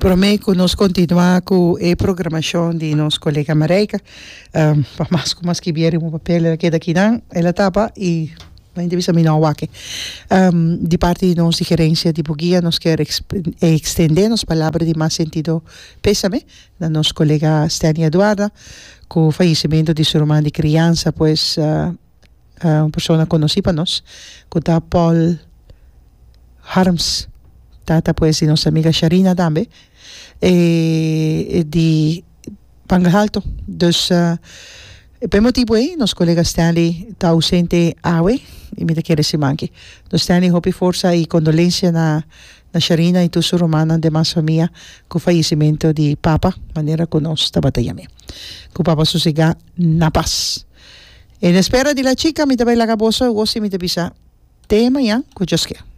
Prometo nos continuar com a programação de nosso colega Mareika. Para mais como que vier um papel que daqui não, ela tapa e vai devisa me não wake. De parte de nossa gerência de Buguia, nós quer extender nossa palavra de mais sentido pésame da nossa colega Stania Eduarda com o falecimento de sua irmã de criança, pois uma pessoa conhecida nós, que está Paul Harms, tata pois de nossa amiga Sharina também, de Pangalto. Dus, per motivo aí, nosso colega Stanley está ausente awe, e me quer se manque. Dus Stanley, hopi força e condolência na Sharina e sua romana de mais família com o falecimento de Papa, maneira que nós está batalhando. Que o Papa sossega na paz. En espera de la chica, mi tabay la caboso, o si mi tabisa, tema yan, que Dios quiera.